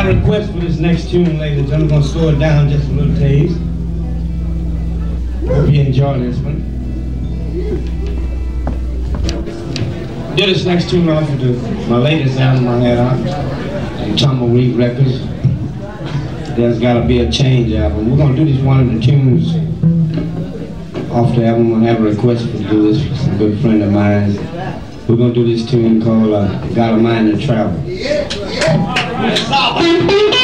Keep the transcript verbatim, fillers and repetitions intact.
got a request for this next tune, ladies and gentlemen. I'm gonna slow it down just a little taste. Hope you enjoy this one. Did this next tune off of the, my latest album I had on, Tumbleweed Records. There's Gotta Be a Change album. We're gonna do this one of the tunes off the album. I'm gonna have a request for to do this for some good friend of mine. We're gonna do this tune called uh, Got a Mind to Travel.